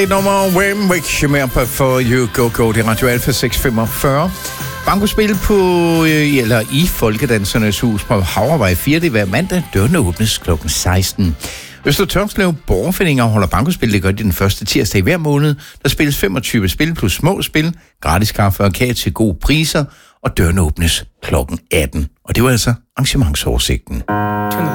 Nummer Wham! Wake Me Up For You Go Go. Det er Radio Alfa 645. Bankospil på, eller i Folkedansernes Hus på Havrevej 4. Det er hver mandag. Dørene åbnes kl. 16. Øster Tørnslev Borgerforeninger holder bankospil. Det gør de den første tirsdag i hver måned. Der spilles 25 spil plus små spil. Gratis kaffe og kage til gode priser. Og dørene åbnes kl. 18. Og det var altså arrangementsoversigten.